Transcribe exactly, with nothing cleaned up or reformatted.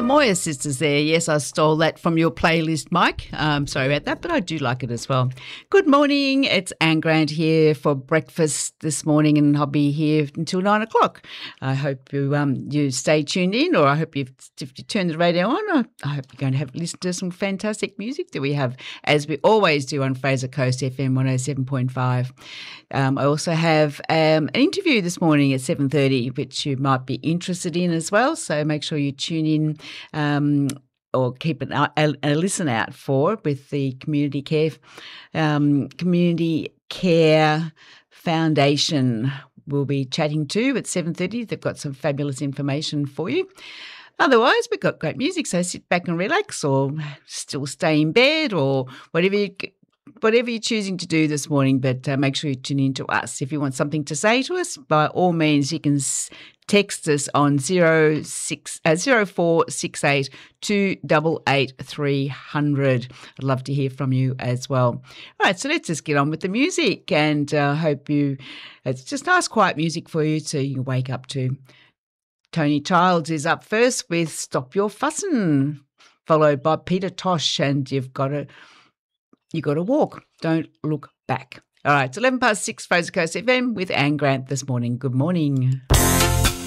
Moya Sisters there. Yes, I stole that from your playlist, Mike. Um, sorry about that, but I do like it as well. Good morning. It's Anne Grant here for breakfast this morning, and I'll be here until nine o'clock. I hope you um you stay tuned in, or I hope you've, if you turn the radio on, I, I hope you're going to have listen to some fantastic music that we have, as we always do on Fraser Coast F M one oh seven point five. Um, I also have um, an interview this morning at seven thirty, which you might be interested in as well. So make sure you tune in um, or keep an, a, a listen out for with the Community Care um, Community Care Foundation. We'll be chatting to at seven thirty. They've got some fabulous information for you. Otherwise, we've got great music, so sit back and relax, or still stay in bed, or whatever you Whatever you're choosing to do this morning, but uh, make sure you tune in to us. If you want something to say to us, by all means, you can s- text us on zero six uh, zero four six eight two eight eight three hundred. I'd love to hear from you as well. All right, so let's just get on with the music, and I uh, hope you. It's just nice, quiet music for you to you can wake up to. Tony Childs is up first with "Stop Your Fussin'," followed by Peter Tosh, and you've got to. You got to walk. Don't look back. All right, it's eleven past six, Fraser Coast F M with Anne Grant this morning. Good morning.